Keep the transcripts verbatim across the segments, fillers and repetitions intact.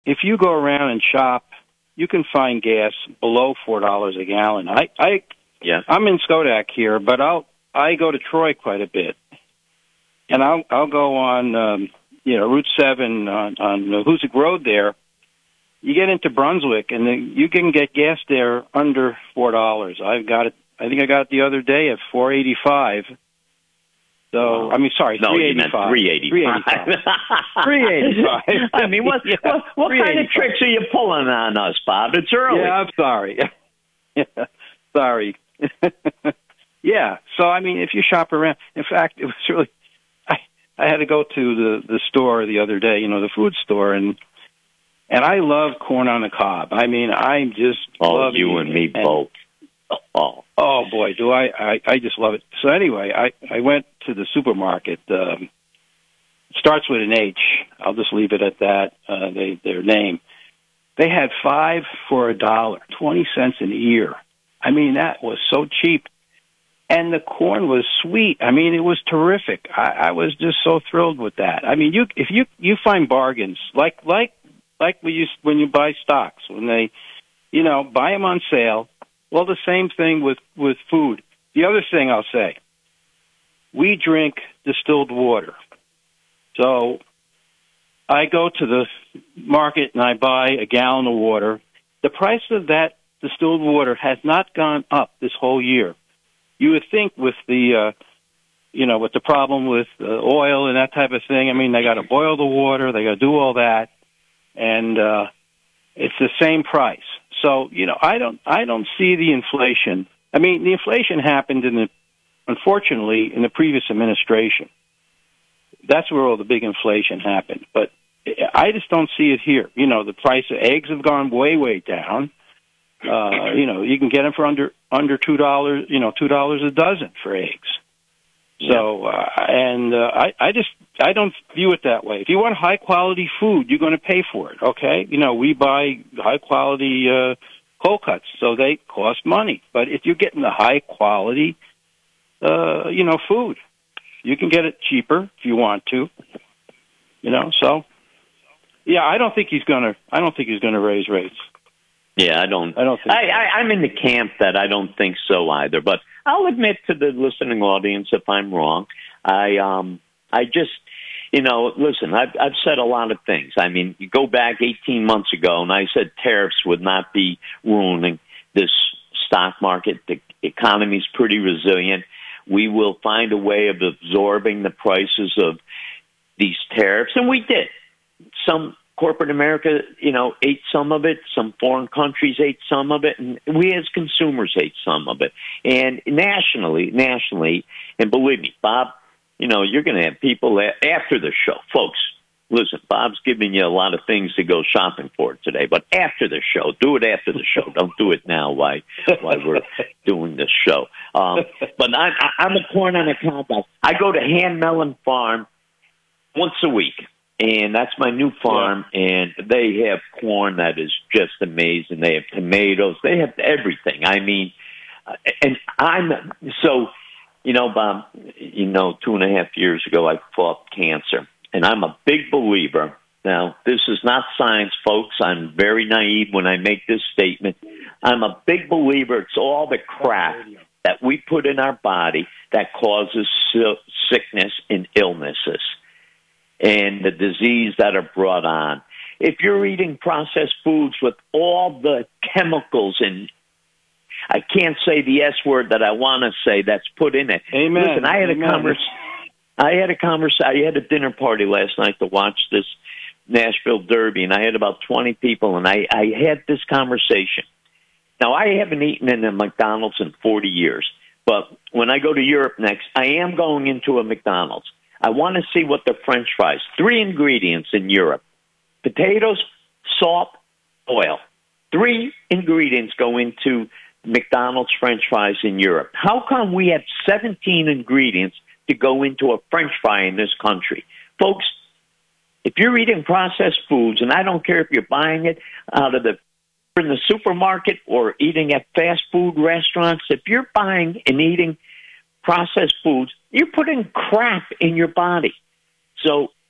if you go around and shop, you can find gas below four dollars a gallon. I, I, yeah. I'm in Skodak here, but I'll I go to Troy quite a bit, and I'll I'll go on um, you know Route Seven on on Hoosick Road there. You get into Brunswick, and the, you can get gas there under four dollars. I've got it. I think I got it the other day at four eighty five. So wow. I mean, sorry, no, three you meant eighty five. Three eighty five. Three eighty five. I mean, what yeah, what, what kind of tricks are you pulling on us, Bob? It's early. Yeah, I'm sorry. yeah, sorry. yeah. So I mean, if you shop around, in fact, it was really. I I had to go to the the store the other day. You know, the food store, and. And I love corn on the cob. I mean, I just oh, love you it. and me and, both. Oh, oh boy, do I, I! I just love it. So anyway, I I went to the supermarket. Um, it starts with an H. I'll just leave it at that. Uh, they their name. They had five for a dollar, twenty cents an ear. I mean, that was so cheap, and the corn was sweet. I mean, it was terrific. I, I was just so thrilled with that. I mean, you if you you find bargains like like. Like we used when you buy stocks, when they, you know, buy them on sale. Well, the same thing with, with food. The other thing I'll say, we drink distilled water. So I go to the market and I buy a gallon of water. The price of that distilled water has not gone up this whole year. You would think with the, uh, you know, with the problem with uh, oil and that type of thing, I mean, they got to boil the water, they got to do all that. And uh, it's the same price. So you know, I don't, I don't see the inflation. I mean, the inflation happened in the, unfortunately, in the previous administration. That's where all the big inflation happened. But I just don't see it here. You know, the price of eggs have gone way, way down. Uh, you know, you can get them for under under two dollars. You know, two dollars a dozen for eggs. So, uh, and uh, I, I just, I don't view it that way. If you want high quality food, you're going to pay for it, okay? You know, we buy high quality uh, cold cuts, so they cost money. But if you're getting the high quality, uh, you know, food, you can get it cheaper if you want to. You know, so yeah, I don't think he's going to. I don't think he's going to raise rates. Yeah, I don't. I don't think. I, I, I'm in the camp that I don't think so either. But I'll admit to the listening audience if I'm wrong. I um I just you know listen. I've I've said a lot of things. I mean, you go back eighteen months ago, and I said tariffs would not be ruining this stock market. The economy's pretty resilient. We will find a way of absorbing the prices of these tariffs, and we did. Some corporate America, you know, ate some of it. Some foreign countries ate some of it, and we as consumers ate some of it. And nationally, nationally, and believe me, Bob, you know, you're going to have people after the show, folks. Listen, Bob's giving you a lot of things to go shopping for today, but after the show, do it after the show. Don't do it now while while we're doing this show. Um, but I, I, I'm a corn on a cob. I go to Hand Melon Farm once a week. And that's my new farm, yeah. And they have corn that is just amazing. They have tomatoes. They have everything. I mean, and I'm, so, you know, Bob, you know, two and a half years ago, I fought cancer. And I'm a big believer. Now, this is not science, folks. I'm very naive when I make this statement. I'm a big believer it's all the crap that we put in our body that causes sickness and illnesses and the disease that are brought on. If you're eating processed foods with all the chemicals and I can't say the S word that I want to say that's put in it. Amen. Listen, I had Amen. a convers- I had a conversation. I had a dinner party last night to watch this Nashville Derby, and I had about twenty people, and I, I had this conversation. Now, I haven't eaten in a McDonald's in forty years, but when I go to Europe next, I am going into a McDonald's. I want to see what the French fries, three ingredients in Europe, potatoes, salt, oil. Three ingredients go into McDonald's French fries in Europe. How come we have seventeen ingredients to go into a French fry in this country? Folks, if you're eating processed foods, and I don't care if you're buying it out of the in the supermarket or eating at fast food restaurants, if you're buying and eating processed foods, you're putting crap in your body. So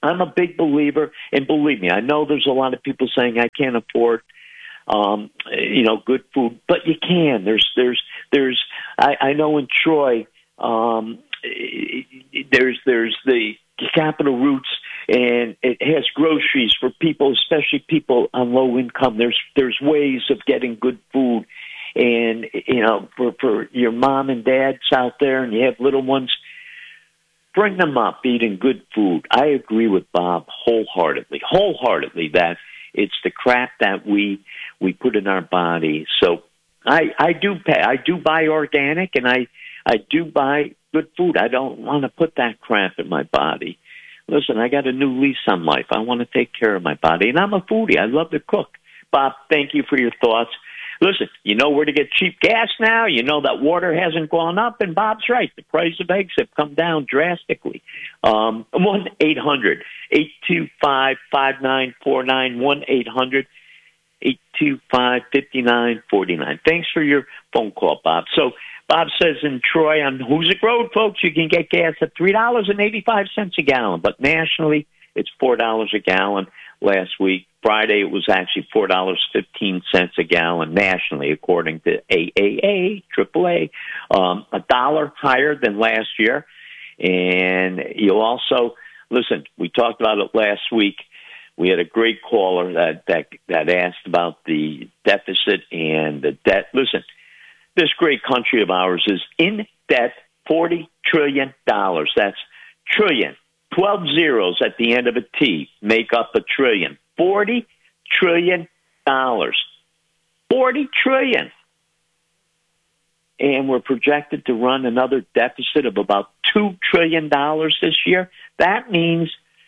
I'm a big believer, and believe me, I know there's a lot of people saying I can't afford, um, you know, good food, but you can. There's, there's, there's. I, I know in Troy, um, there's, there's the Capital Roots, and it has groceries for people, especially people on low income. There's, there's ways of getting good food, and you know, for for your mom and dads out there, and you have little ones. Bring them up eating good food. I agree with Bob wholeheartedly, wholeheartedly that it's the crap that we we put in our body. So I I do pay. I do buy organic, and I I do buy good food. I don't want to put that crap in my body. Listen, I got a new lease on life. I want to take care of my body, and I'm a foodie. I love to cook. Bob, thank you for your thoughts. Listen, you know where to get cheap gas now. You know that water hasn't gone up, and Bob's right. The price of eggs have come down drastically. Um, one eight hundred eight two five five nine four nine, one eight hundred eight two five five nine four nine. Thanks for your phone call, Bob. So Bob says in Troy on Hoosick Road, folks, you can get gas at three dollars and eighty-five cents a gallon, but nationally it's four dollars a gallon. Last week, Friday, it was actually four dollars and fifteen cents a gallon nationally, according to A A A, triple A, um, a dollar higher than last year. And you'll also, listen, we talked about it last week. We had a great caller that, that, that asked about the deficit and the debt. Listen, this great country of ours is in debt forty trillion dollars. That's trillion. twelve zeros at the end of a T make up a trillion. forty trillion dollars. forty trillion dollars. And we're projected to run another deficit of about two trillion dollars this year. That means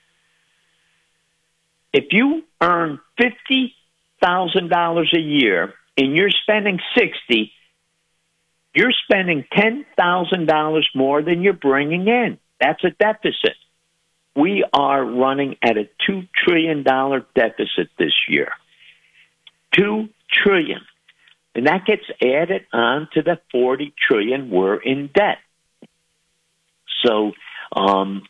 if you earn fifty thousand dollars a year and you're spending sixty, you're spending ten thousand dollars more than you're bringing in. That's a deficit. We are running at a two trillion dollars deficit this year. two trillion dollars. And that gets added on to the forty trillion dollars we're in debt. So, um,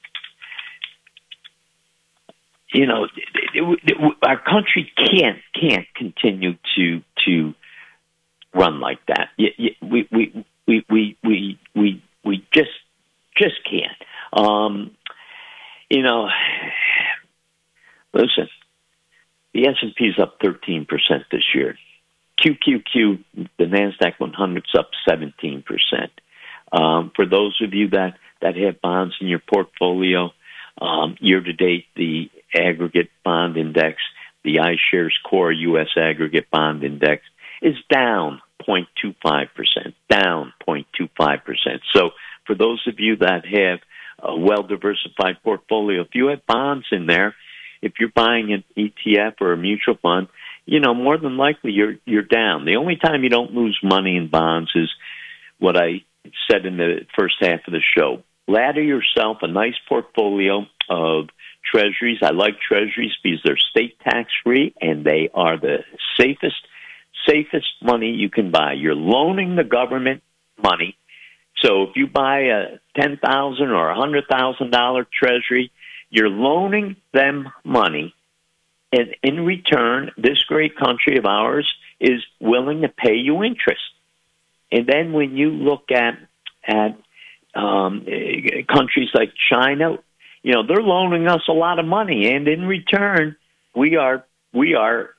you know, it, it, it, our country can't can't continue to to run like that. We we we we we we, we just just can't. Um, You know, listen, the S and P is up thirteen percent this year. Q Q Q, the NASDAQ one hundred is up seventeen percent. Um, for those of you that, that have bonds in your portfolio, um, year-to-date, the aggregate bond index, the iShares Core U S Aggregate Bond Index, is down zero point two five percent, down zero point two five percent. So for those of you that have a well-diversified portfolio, if you have bonds in there, if you're buying an E T F or a mutual fund, you know, more than likely you're you're down. The only time you don't lose money in bonds is what I said in the first half of the show. Ladder yourself a nice portfolio of treasuries. I like treasuries because they're state tax-free and they are the safest, safest money you can buy. You're loaning the government money. So if you buy a ten thousand dollars or a one hundred thousand dollars treasury, you're loaning them money, and in return, this great country of ours is willing to pay you interest. And then when you look at at um, countries like China, you know, they're loaning us a lot of money, and in return, we are we are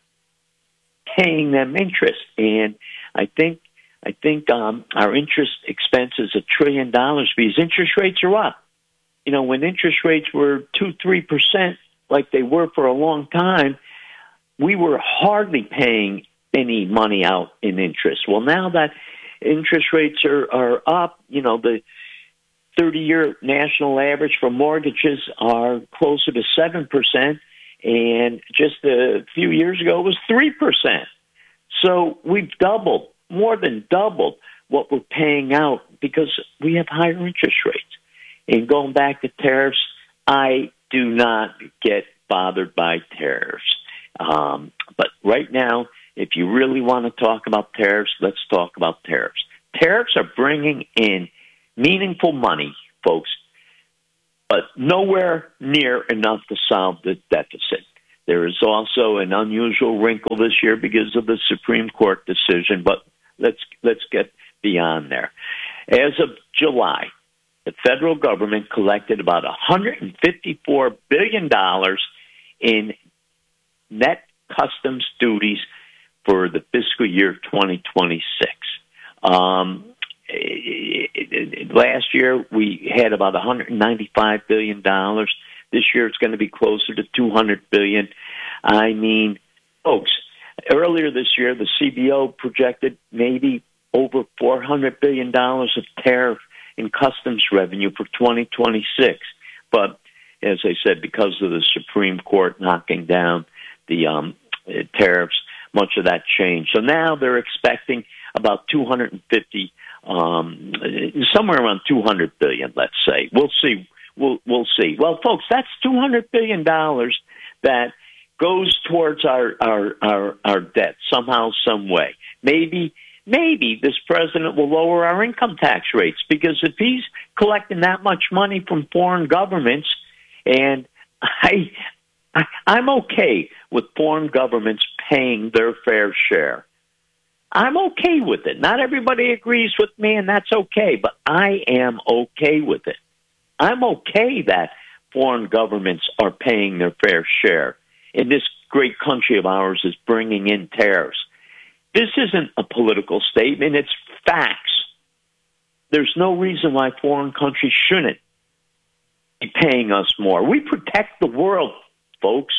paying them interest. And I think I think um, our interest expense is a trillion dollars because interest rates are up. You know, when interest rates were two, three percent, like they were for a long time, we were hardly paying any money out in interest. Well, now that interest rates are, are up, you know, the thirty-year national average for mortgages are closer to seven percent, and just a few years ago it was three percent. So we've doubled. More than doubled what we're paying out because we have higher interest rates. And going back to tariffs, I do not get bothered by tariffs. Um, but right now, if you really want to talk about tariffs, let's talk about tariffs. Tariffs are bringing in meaningful money, folks. but nowhere near enough to solve the deficit. There is also an unusual wrinkle this year because of the Supreme Court decision, but let's let's get beyond there. As of July, the federal government collected about one hundred fifty-four billion dollars in net customs duties for the fiscal year twenty twenty-six. Um, last year, we had about one hundred ninety-five billion dollars. This year, it's going to be closer to two hundred billion dollars. I mean, folks, earlier this year, the C B O projected maybe over four hundred billion dollars of tariff and customs revenue for twenty twenty-six. But as I said, because of the Supreme Court knocking down the um, tariffs, much of that changed. So now they're expecting about two hundred fifty, um, somewhere around two hundred billion. Let's say we'll see. We'll we'll see. Well, folks, that's two hundred billion dollars that goes towards our our our, our debt somehow, some way. Maybe. Maybe this president will lower our income tax rates, because if he's collecting that much money from foreign governments, and I, I I'm okay with foreign governments paying their fair share. I'm okay with it. Not everybody agrees with me, and that's okay, but I am okay with it. I'm okay that foreign governments are paying their fair share, and this great country of ours is bringing in tariffs. This isn't a political statement. It's facts. There's no reason why foreign countries shouldn't be paying us more. We protect the world, folks.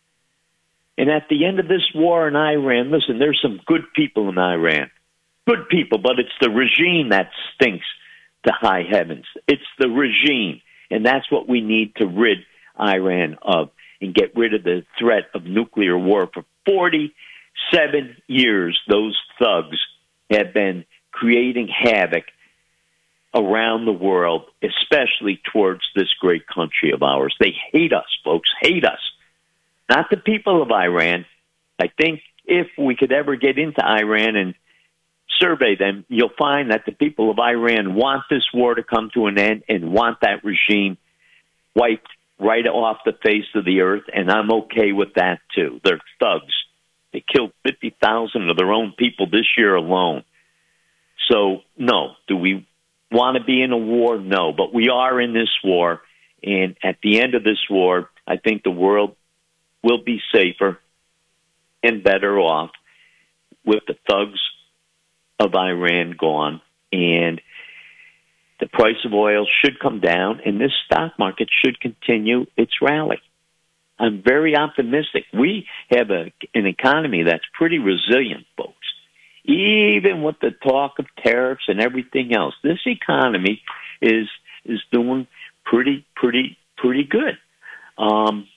And at the end of this war in Iran, listen, there's some good people in Iran. Good people, but it's the regime that stinks to high heavens. It's the regime. And that's what we need to rid Iran of and get rid of the threat of nuclear war. For forty Seven years, those thugs have been creating havoc around the world, especially towards this great country of ours. They hate us, folks, hate us. Not the people of Iran. I think if we could ever get into Iran and survey them, you'll find that the people of Iran want this war to come to an end and want that regime wiped right off the face of the earth, and I'm okay with that, too. They're thugs. They killed fifty thousand of their own people this year alone. So, no. Do we want to be in a war? No. But we are in this war. And at the end of this war, I think the world will be safer and better off with the thugs of Iran gone. And the price of oil should come down, and this stock market should continue its rally. I'm very optimistic. We have a, an economy that's pretty resilient, folks. Even with the talk of tariffs and everything else, this economy is is doing pretty, pretty, pretty good. Um,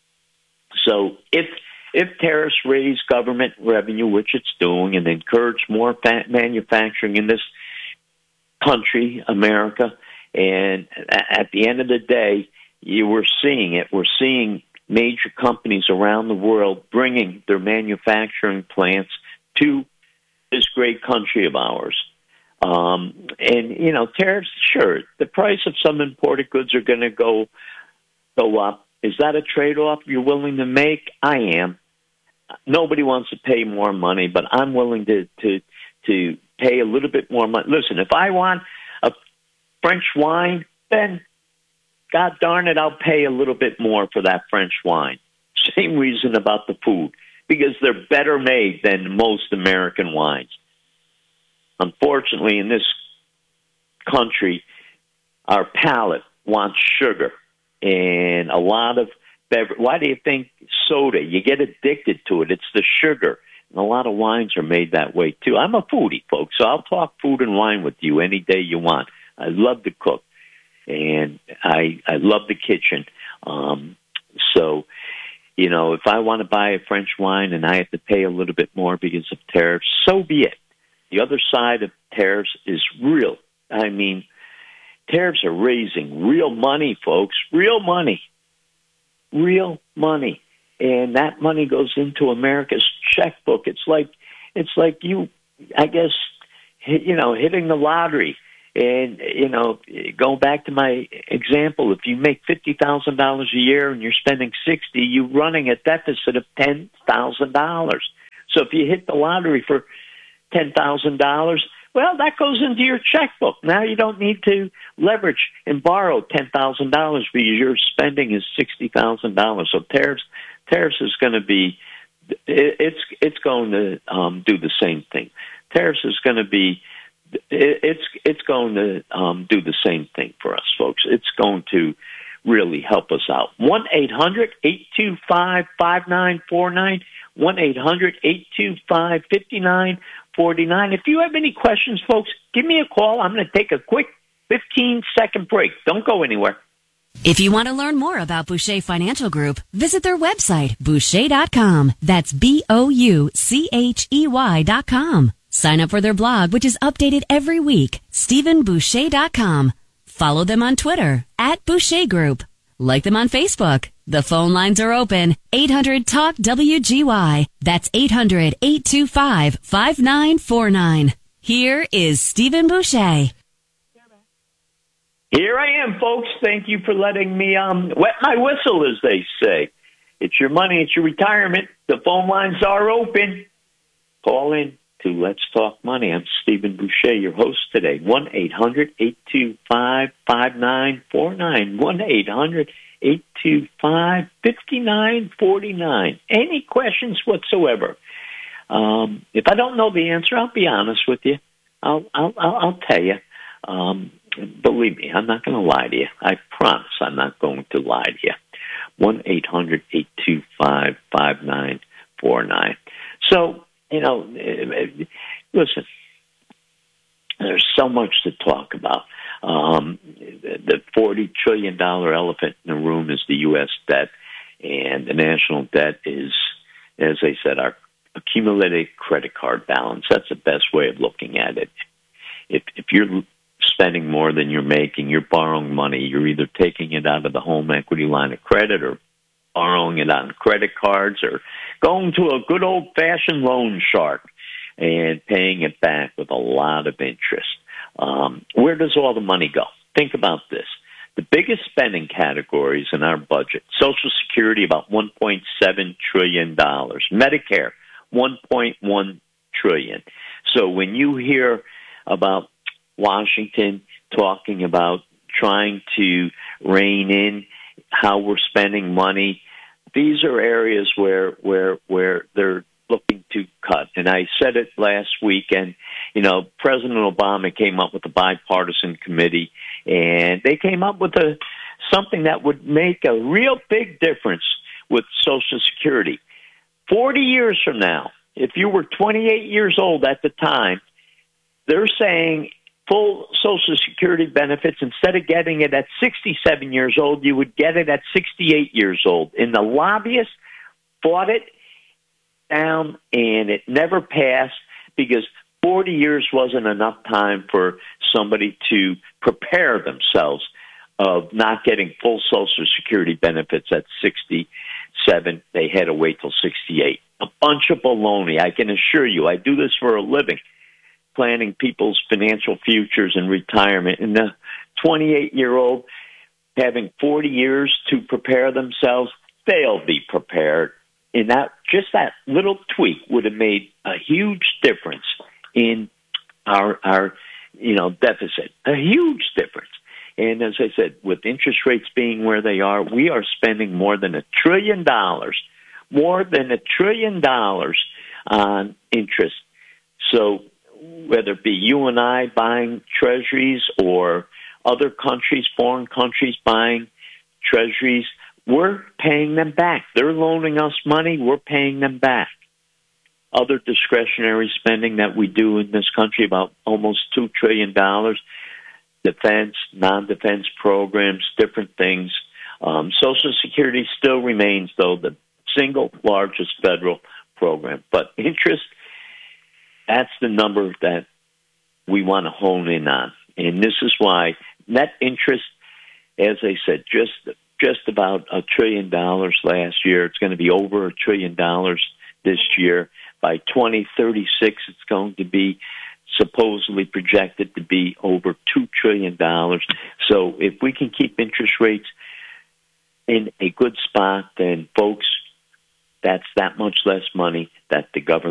so if if tariffs raise government revenue, which it's doing, and encourage more fa- manufacturing in this country, America, and at the end of the day, you were seeing it. We're seeing major companies around the world bringing their manufacturing plants to this great country of ours. Um, and, you know, tariffs, sure, the price of some imported goods are going to go go up. Is that a trade-off you're willing to make? I am. Nobody wants to pay more money, but I'm willing to, to, to pay a little bit more money. Listen, if I want a French wine, then God darn it, I'll pay a little bit more for that French wine. Same reason about the food, because they're better made than most American wines. Unfortunately, in this country, our palate wants sugar, and a lot of beverage. Why do you think soda? You get addicted to it. It's the sugar. And a lot of wines are made that way, too. I'm a foodie, folks, so I'll talk food and wine with you any day you want. I love to cook. And I I love the kitchen. Um, so, you know, if I want to buy a French wine and I have to pay a little bit more because of tariffs, so be it. The other side of tariffs is real. I mean, tariffs are raising real money, folks, real money, real money. And that money goes into America's checkbook. It's like, it's like you, I guess, you know, hitting the lottery. And, you know, go back to my example, if you make fifty thousand dollars a year and you're spending sixty, you're running a deficit of ten thousand dollars. So if you hit the lottery for ten thousand dollars, well, that goes into your checkbook. Now you don't need to leverage and borrow ten thousand dollars because your spending is sixty thousand dollars. So tariffs, tariffs is going to be, it, it's it's going to um, do the same thing. Tariffs is going to be, it, it's it's going to um, do the same thing for us, folks. It's going to really help us out. one eight hundred eight two five five nine four nine, one eight hundred eight two five five nine four nine. If you have any questions, folks, give me a call. I'm going to take a quick fifteen-second break. Don't go anywhere. If you want to learn more about Boucher Financial Group, visit their website, boucher dot com. That's B O U C H E Y dot com. Sign up for their blog, which is updated every week, stephen boucher dot com. Follow them on Twitter, at Boucher Group. Like them on Facebook. The phone lines are open, eight hundred talk W G Y. That's eight hundred eight two five five nine four nine. Here is Stephen Boucher. Here I am, folks. Thank you for letting me um, wet my whistle, as they say. It's your money. It's your retirement. The phone lines are open. Call in to Let's Talk Money. I'm Stephen Boucher, your host today. one eight hundred eight two five five nine four nine. one eight hundred eight two five five nine four nine. Any questions whatsoever? Um, if I don't know the answer, I'll be honest with you. I'll I'll, I'll, I'll tell you. Um, believe me, I'm not going to lie to you. I promise I'm not going to lie to you. one eight hundred eight two five five nine four nine. So, you know, listen, there's so much to talk about. Um, the forty trillion dollars elephant in the room is the U S debt, and the national debt is, as I said, our accumulated credit card balance. That's the best way of looking at it. If, if you're spending more than you're making, you're borrowing money, you're either taking it out of the home equity line of credit or borrowing it on credit cards or going to a good old-fashioned loan shark and paying it back with a lot of interest. Um, where does all the money go? Think about this. The biggest spending categories in our budget, Social Security, about one point seven trillion dollars. Medicare, one point one trillion dollars. So when you hear about Washington talking about trying to rein in how we're spending money, these are areas where where where they're looking to cut. And I said it last week, and you know, President Obama came up with a bipartisan committee, and they came up with a something that would make a real big difference with Social Security. Forty years from now, if you were twenty-eight years old at the time, they're saying full Social Security benefits, instead of getting it at sixty-seven years old, you would get it at sixty-eight years old. And the lobbyists fought it down, and it never passed because forty years wasn't enough time for somebody to prepare themselves of not getting full Social Security benefits at sixty-seven. They had to wait till sixty-eight. A bunch of baloney, I can assure you. I do this for a living, planning people's financial futures and retirement. And the twenty-eight-year-old having forty years to prepare themselves, they'll be prepared. And that just that little tweak would have made a huge difference in our our you know deficit, a huge difference. And as I said, with interest rates being where they are, we are spending more than a trillion dollars, more than a trillion dollars on interest. So whether it be you and I buying treasuries or other countries, foreign countries buying treasuries, we're paying them back. They're loaning us money, we're paying them back. Other discretionary spending that we do in this country, about almost two trillion dollars, defense, non-defense programs, different things. Um, Social Security still remains, though, the single largest federal program. But interest, that's the number that we want to hone in on. And this is why net interest, as I said, just just about a trillion dollars last year. It's going to be over a trillion dollars this year. By twenty thirty-six, it's going to be supposedly projected to be over two trillion dollars. So if we can keep interest rates in a good spot, then, folks, that's that much less money that the government